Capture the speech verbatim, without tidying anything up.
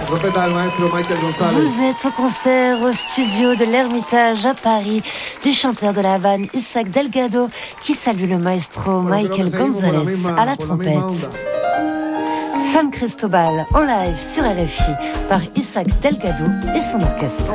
Vous êtes au concert au studio de l'Ermitage à Paris du chanteur de La Havane Isaac Delgado qui salue le maestro Michael Gonzalez à la trompette. San Cristobal en live sur R F I par Isaac Delgado et son orchestre.